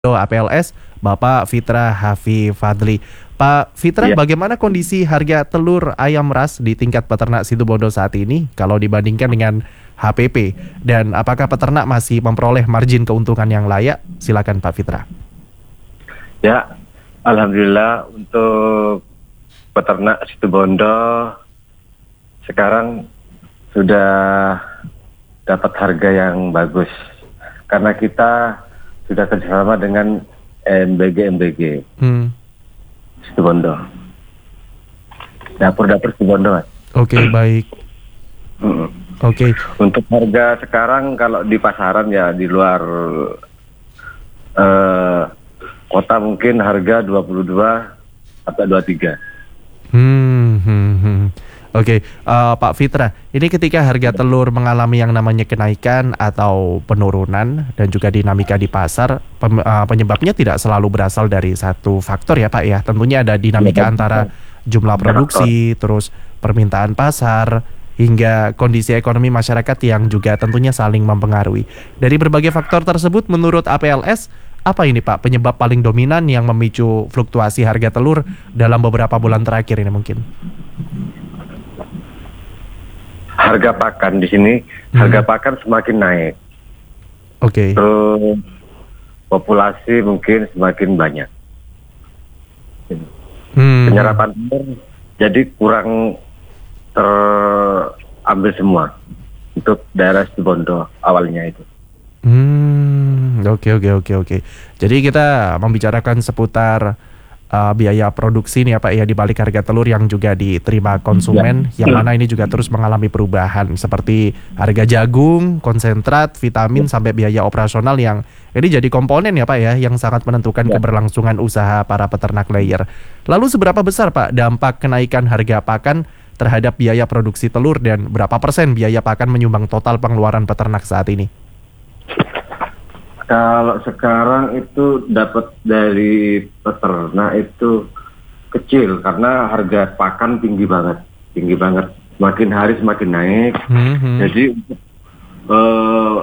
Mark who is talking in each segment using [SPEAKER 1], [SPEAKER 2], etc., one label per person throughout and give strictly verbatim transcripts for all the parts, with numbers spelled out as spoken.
[SPEAKER 1] A P L S, Bapak Fitra Hafi Fadli. Pak Fitra,
[SPEAKER 2] Ya.
[SPEAKER 1] bagaimana kondisi harga telur ayam ras di tingkat peternak Situbondo saat ini kalau dibandingkan dengan H P P? Dan apakah peternak masih memperoleh margin keuntungan yang layak? Silakan Pak Fitra.
[SPEAKER 2] Ya, alhamdulillah untuk peternak Situbondo sekarang sudah dapat harga yang bagus karena kita sudah kerjasama dengan M B G M B G
[SPEAKER 1] Hmm.
[SPEAKER 2] Situbondo, dapur-dapur Situbondo, Mas.
[SPEAKER 1] Oke, baik.
[SPEAKER 2] Mm-mm.
[SPEAKER 1] Oke.
[SPEAKER 2] Untuk harga sekarang kalau di pasaran ya di luar eh, kota mungkin harga dua puluh dua atau dua puluh tiga.
[SPEAKER 1] Hmm, hmm, hmm. Oke, eh, Pak Fitra, ini ketika harga telur mengalami yang namanya kenaikan atau penurunan dan juga dinamika di pasar, pem- eh, penyebabnya tidak selalu berasal dari satu faktor ya Pak ya. Tentunya ada dinamika
[SPEAKER 2] Ya,
[SPEAKER 1] antara jumlah produksi, terus permintaan pasar, hingga kondisi ekonomi masyarakat yang juga tentunya saling mempengaruhi. Dari berbagai faktor tersebut, menurut A P L S, apa ini Pak penyebab paling dominan yang memicu fluktuasi harga telur dalam beberapa bulan terakhir ini mungkin?
[SPEAKER 2] Harga pakan di sini,
[SPEAKER 1] Hmm.
[SPEAKER 2] harga pakan semakin naik.
[SPEAKER 1] Oke.
[SPEAKER 2] Terus populasi mungkin semakin banyak.
[SPEAKER 1] Hmm.
[SPEAKER 2] Penyerapan telur jadi kurang terambil semua untuk daerah Situbondo awalnya itu.
[SPEAKER 1] Hmm, oke oke oke oke. Jadi kita membicarakan seputar uh, biaya produksi nih ya Pak ya di balik harga telur yang juga diterima konsumen,
[SPEAKER 2] Ya.
[SPEAKER 1] yang mana ini juga terus mengalami perubahan seperti harga jagung, konsentrat, vitamin sampai biaya operasional yang ini jadi komponen ya Pak ya yang sangat menentukan
[SPEAKER 2] Ya.
[SPEAKER 1] keberlangsungan usaha para peternak layer. Lalu seberapa besar Pak dampak kenaikan harga pakan terhadap biaya produksi telur dan berapa persen biaya pakan menyumbang total pengeluaran peternak saat ini?
[SPEAKER 2] Kalau sekarang itu dapat dari peternak itu kecil karena harga pakan tinggi banget, tinggi banget. Semakin hari semakin naik.
[SPEAKER 1] Hmm, hmm.
[SPEAKER 2] Jadi eh,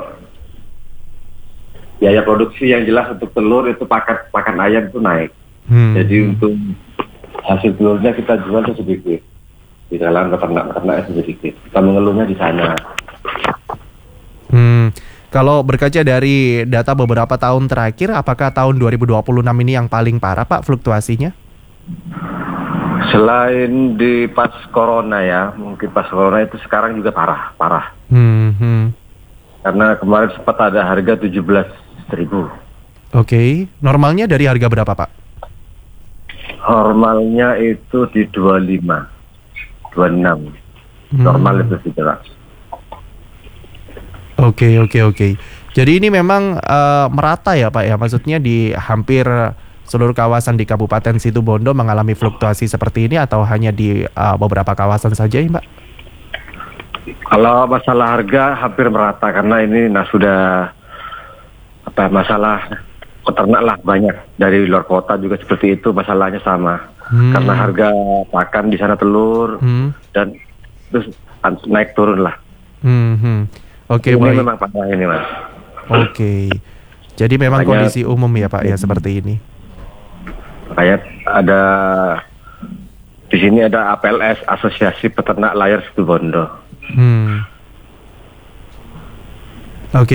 [SPEAKER 2] biaya produksi yang jelas untuk telur itu pakan pakan ayam itu naik.
[SPEAKER 1] Hmm.
[SPEAKER 2] Jadi untuk hasil telurnya kita jual itu sedikit di dalam peternak-peternak itu sedikit. Kita mengeluhnya di sana.
[SPEAKER 1] Hmm, kalau berkaca dari data beberapa tahun terakhir, apakah tahun dua ribu dua puluh enam ini yang paling parah Pak fluktuasinya?
[SPEAKER 2] Selain di pas corona ya, mungkin pas corona itu sekarang juga parah, parah.
[SPEAKER 1] Hmm, hmm.
[SPEAKER 2] Karena kemarin sempat ada harga tujuh belas ribu.
[SPEAKER 1] Oke, normalnya dari harga berapa Pak?
[SPEAKER 2] Normalnya itu di dua puluh lima, dua puluh enam.
[SPEAKER 1] Hmm.
[SPEAKER 2] Normal itu tidak.
[SPEAKER 1] Oke, oke, oke. Jadi ini memang eh, merata ya Pak ya, maksudnya di hampir seluruh kawasan di Kabupaten Situbondo mengalami fluktuasi seperti ini atau hanya di eh, beberapa kawasan saja ya Pak?
[SPEAKER 2] Kalau masalah harga hampir merata karena ini nah sudah apa masalah peternak lah banyak dari luar kota juga seperti itu masalahnya sama.
[SPEAKER 1] Hmm.
[SPEAKER 2] Karena harga pakan di sana telur
[SPEAKER 1] Hmm.
[SPEAKER 2] dan terus naik turun lah.
[SPEAKER 1] Hmm, hmm. Oke,
[SPEAKER 2] Ini
[SPEAKER 1] baik.
[SPEAKER 2] memang parah ini Mas.
[SPEAKER 1] Oke. Jadi memang
[SPEAKER 2] Makanya-
[SPEAKER 1] kondisi umum ya Pak ya seperti ini.
[SPEAKER 2] Kayak ada di sini ada A P L S Asosiasi Peternak Layar Situbondo.
[SPEAKER 1] Hmm.